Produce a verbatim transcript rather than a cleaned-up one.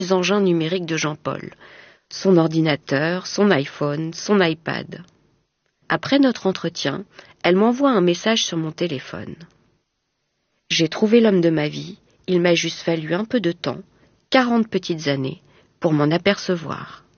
les engins numériques de Jean-Paul, son ordinateur, son iPhone, son iPad. Après notre entretien, elle m'envoie un message sur mon téléphone. J'ai trouvé l'homme de ma vie, il m'a juste fallu un peu de temps, quarante petites années, pour m'en apercevoir.